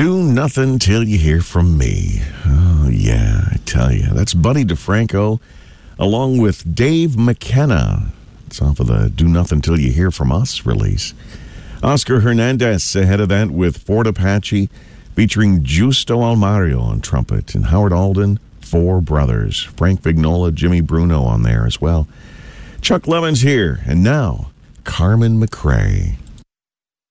Do Nothing Till You Hear From Me. Oh, yeah, I tell you. That's Buddy DeFranco along with Dave McKenna. It's off of the Do Nothing Till You Hear From Us release. Oscar Hernandez ahead of that with Fort Apache featuring Justo Almario on trumpet and Howard Alden, Four Brothers. Frank Vignola, Jimmy Bruno on there as well. Chuck Levin's here, and now Carmen McRae.